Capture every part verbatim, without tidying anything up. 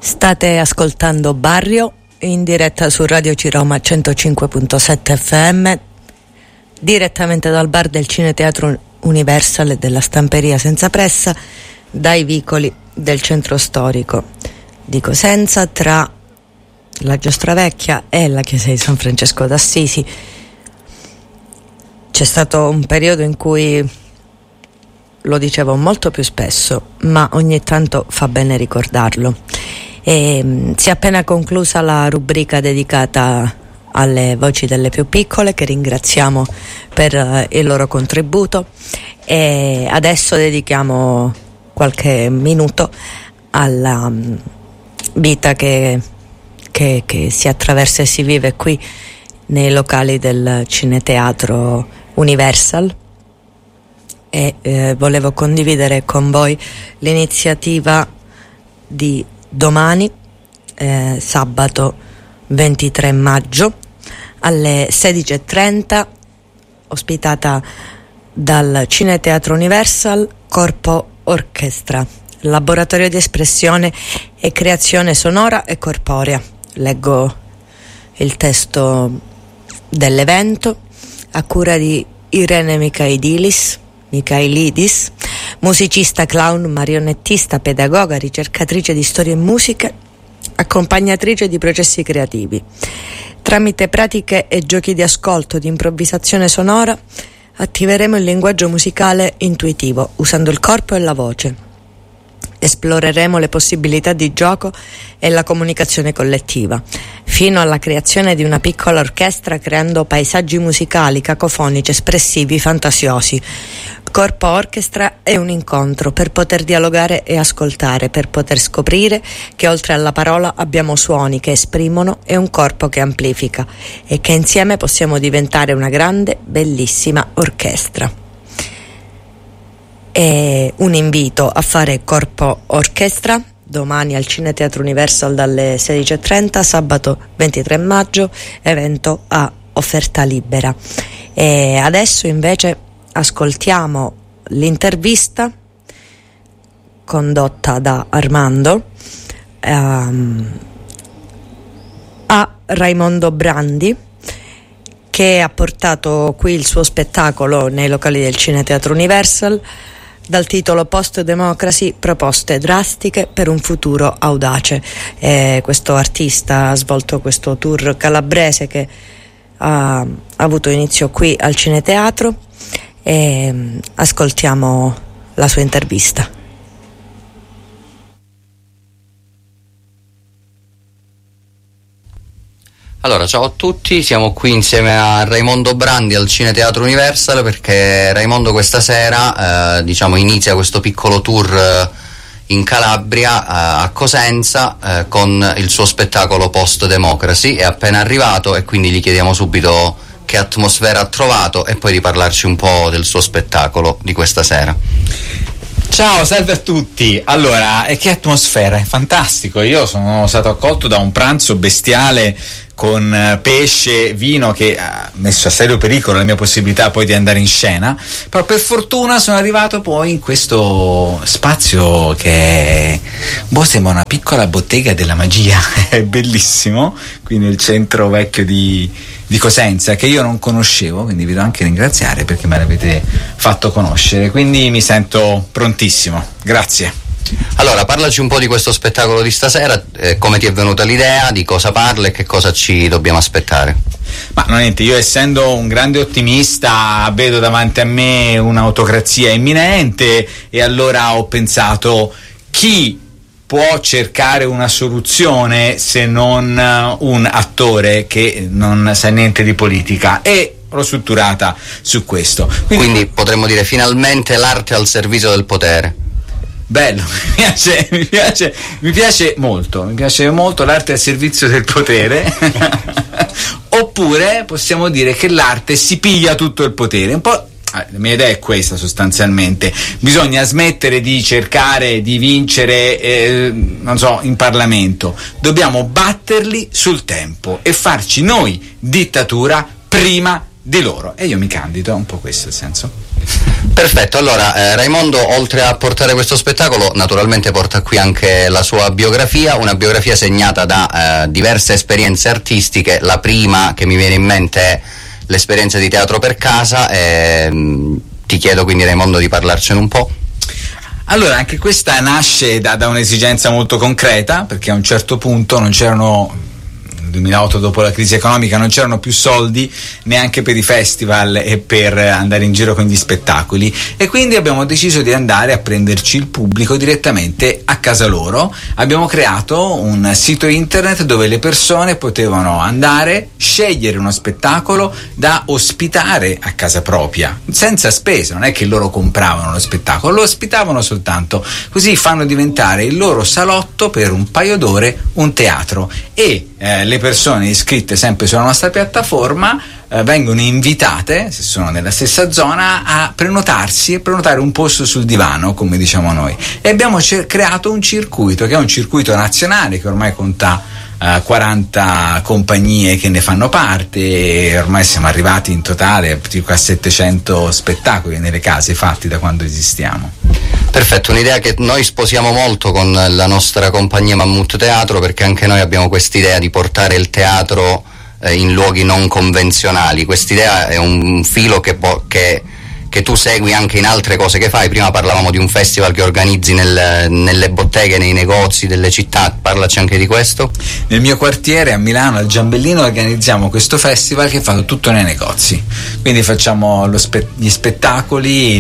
State ascoltando Barrio in diretta su Radio Ciroma centocinque virgola sette F M, direttamente dal bar del Cineteatro Universal e della Stamperia Senza Pressa, dai vicoli del centro storico di Cosenza, tra la Giostra Vecchia e la chiesa di San Francesco d'Assisi. C'è stato un periodo in cui lo dicevo molto più spesso, ma ogni tanto fa bene ricordarlo. E si è appena conclusa la rubrica dedicata alle voci delle più piccole, che ringraziamo per uh, il loro contributo, e adesso dedichiamo qualche minuto alla um, vita che, che, che si attraversa e si vive qui nei locali del Cineteatro Universal, e eh, volevo condividere con voi l'iniziativa di domani, eh, sabato ventitré maggio, alle sedici e trenta, ospitata dal Cineteatro Universal, Corpo Orchestra, laboratorio di espressione e creazione sonora e corporea. Leggo il testo dell'evento a cura di Irene Michailidis, Michailidis, musicista, clown, marionettista, pedagoga, ricercatrice di storie e musiche, accompagnatrice di processi creativi. Tramite pratiche e giochi di ascolto, di improvvisazione sonora, attiveremo il linguaggio musicale intuitivo, usando il corpo e la voce. Esploreremo le possibilità di gioco e la comunicazione collettiva, fino alla creazione di una piccola orchestra, creando paesaggi musicali, cacofonici, espressivi, fantasiosi. Corpo Orchestra è un incontro per poter dialogare e ascoltare, per poter scoprire che oltre alla parola abbiamo suoni che esprimono e un corpo che amplifica, e che insieme possiamo diventare una grande, bellissima orchestra. È un invito a fare Corpo Orchestra domani al Cineteatro Universal dalle sedici e trenta, sabato ventitré maggio, evento a offerta libera. E adesso invece ascoltiamo l'intervista condotta da Armando um, a Raimondo Brandi, che ha portato qui il suo spettacolo nei locali del Cineteatro Universal dal titolo Post Democracy, proposte drastiche per un futuro audace. Eh, questo artista ha svolto questo tour calabrese che ha, ha avuto inizio qui al Cineteatro, e ascoltiamo la sua intervista. Allora, ciao a tutti, siamo qui insieme a Raimondo Brandi al Cineteatro Universal, perché Raimondo questa sera eh, diciamo inizia questo piccolo tour eh, in Calabria, eh, a Cosenza, eh, con il suo spettacolo Post Democracy. È appena arrivato e quindi gli chiediamo subito che atmosfera ha trovato, e poi di parlarci un po' del suo spettacolo di questa sera. Ciao, salve a tutti. Allora, e che atmosfera, è fantastico. Io sono stato accolto da un pranzo bestiale con pesce, vino, che ha messo a serio pericolo la mia possibilità poi di andare in scena, però per fortuna sono arrivato poi in questo spazio che boh, sembra una piccola bottega della magia. È bellissimo, qui nel centro vecchio di, di Cosenza, che io non conoscevo, quindi vi devo anche ringraziare perché me l'avete fatto conoscere, quindi mi sento prontissimo. Grazie. Allora, parlaci un po' di questo spettacolo di stasera, eh, come ti è venuta l'idea, di cosa parla e che cosa ci dobbiamo aspettare. Ma no, niente, io essendo un grande ottimista vedo davanti a me un'autocrazia imminente, e allora ho pensato: chi può cercare una soluzione se non un attore che non sa niente di politica? E l'ho strutturata su questo. Quindi, Quindi potremmo dire finalmente l'arte al servizio del potere. Bello, mi piace, mi piace, mi piace molto, mi piace molto l'arte al servizio del potere. Oppure possiamo dire che l'arte si piglia tutto il potere. Un po', la mia idea è questa sostanzialmente. Bisogna smettere di cercare di vincere, eh, non so, in Parlamento. Dobbiamo batterli sul tempo e farci noi dittatura prima di loro, e io mi candido, è un po' questo il senso. Perfetto, allora eh, Raimondo, oltre a portare questo spettacolo, naturalmente porta qui anche la sua biografia, una biografia segnata da eh, diverse esperienze artistiche. La prima che mi viene in mente è l'esperienza di Teatro per Casa, e mh, ti chiedo quindi, Raimondo, di parlarcene un po'. Allora, anche questa nasce da, da un'esigenza molto concreta, perché a un certo punto non c'erano, nel duemilaotto, dopo la crisi economica, non c'erano più soldi neanche per i festival e per andare in giro con gli spettacoli, e quindi abbiamo deciso di andare a prenderci il pubblico direttamente a casa loro. Abbiamo creato un sito internet dove le persone potevano andare, scegliere uno spettacolo da ospitare a casa propria, senza spese. Non è che loro compravano lo spettacolo, lo ospitavano soltanto, così fanno diventare il loro salotto per un paio d'ore un teatro, e eh, le persone iscritte sempre sulla nostra piattaforma eh, vengono invitate, se sono nella stessa zona, a prenotarsi e prenotare un posto sul divano, come diciamo noi. E abbiamo cer- creato un circuito, che è un circuito nazionale, che ormai conta uh, quaranta compagnie che ne fanno parte, e ormai siamo arrivati in totale a settecento spettacoli nelle case fatti da quando esistiamo. Perfetto, un'idea che noi sposiamo molto con la nostra compagnia Mammut Teatro, perché anche noi abbiamo quest'idea di portare il teatro eh, in luoghi non convenzionali. Quest'idea è un filo che, po- che, che tu segui anche in altre cose che fai. Prima parlavamo di un festival che organizzi nel, nelle botteghe, nei negozi delle città, parlaci anche di questo. Nel mio quartiere a Milano, al Giambellino, organizziamo questo festival che fa tutto nei negozi, quindi facciamo lo spe- gli spettacoli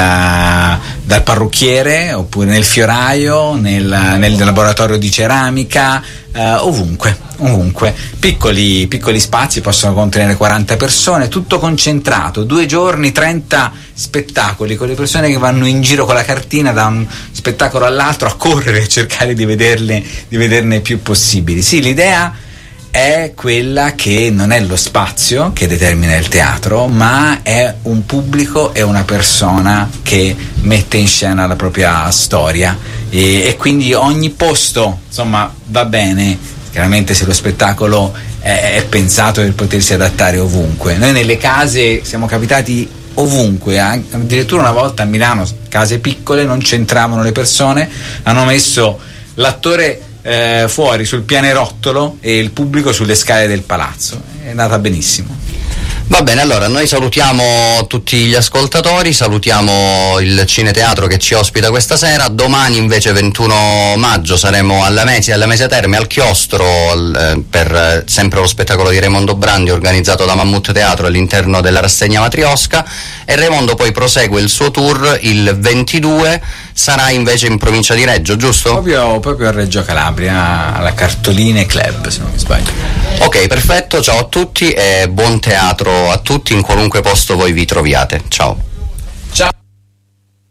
nel, dal parrucchiere, oppure nel fioraio, nel, nel laboratorio di ceramica, Uh, ovunque, ovunque. Piccoli, piccoli spazi, possono contenere quaranta persone, tutto concentrato, due giorni, trenta spettacoli, con le persone che vanno in giro con la cartina da un spettacolo all'altro a correre e cercare di vederle, di vederne più possibili. Sì, l'idea è quella che non è lo spazio che determina il teatro, ma è un pubblico e una persona che mette in scena la propria storia, e, e quindi ogni posto, insomma, va bene, chiaramente, se lo spettacolo è, è pensato per potersi adattare ovunque. Noi nelle case siamo capitati ovunque, addirittura una volta a Milano, case piccole, non c'entravano le persone, hanno messo l'attore Eh, fuori sul pianerottolo e il pubblico sulle scale del palazzo. È andata benissimo. Va bene, allora noi salutiamo tutti gli ascoltatori, salutiamo il Cineteatro che ci ospita questa sera. Domani invece, ventuno maggio, saremo alla Mesi, alla Mesa Terme, al Chiostro, eh, per eh, sempre lo spettacolo di Raimondo Brandi, organizzato da Mammut Teatro all'interno della rassegna Matriosca. E Raimondo poi prosegue il suo tour il ventidue, sarà invece in provincia di Reggio, giusto? Proprio, proprio a Reggio Calabria, alla Cartoline Club, se non mi sbaglio. Ok, perfetto, ciao a tutti e buon teatro a tutti in qualunque posto voi vi troviate. Ciao.